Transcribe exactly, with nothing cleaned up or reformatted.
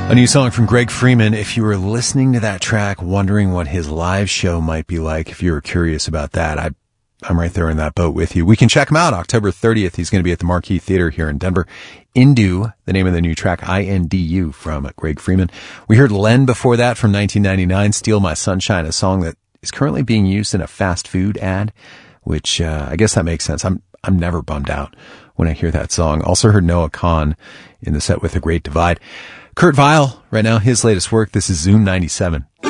A new song from Greg Freeman. If you were listening to that track, wondering what his live show might be like, if you were curious about that, I, I'm right there in that boat with you. We can check him out October thirtieth. He's going to be at the Marquee Theater here in Denver. Indu, the name of the new track, I N D U, from Greg Freeman. We heard Len before that from nineteen ninety-nine, Steal My Sunshine, a song that is currently being used in a fast food ad, which uh, I guess that makes sense. I'm I'm never bummed out when I hear that song. Also heard Noah Kahan in the set with The Great Divide. Kurt Vile, right now, his latest work. This is Zoom ninety-seven.